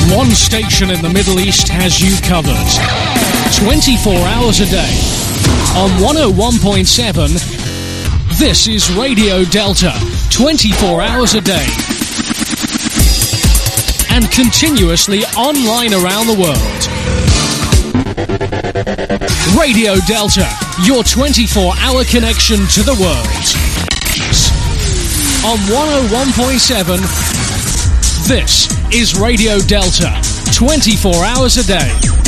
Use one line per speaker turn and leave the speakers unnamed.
One station in the Middle East has you covered. 24 hours a day. On 101.7, this is Radio Delta. 24 hours a day. And continuously online around the world. Radio Delta, your 24-hour connection to the world. On 101.7, this is Radio Delta, 24 hours a day.